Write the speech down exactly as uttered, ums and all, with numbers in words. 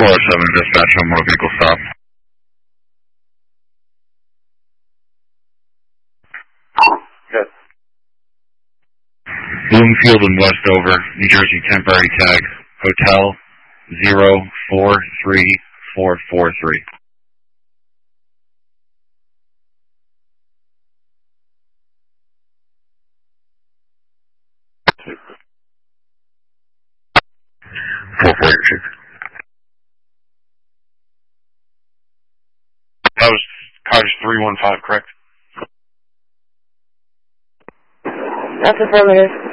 four oh seven, dispatch, home motor vehicle stop. Good. Bloomfield and Westover, New Jersey, temporary tag, hotel zero four three four four three. four four six. That was cottage three one five, correct? That's affirmative.